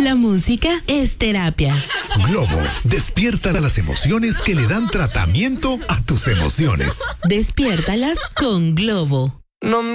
La música es terapia. Globo, despierta las emociones que le dan tratamiento a tus emociones. Despiértalas con Globo. No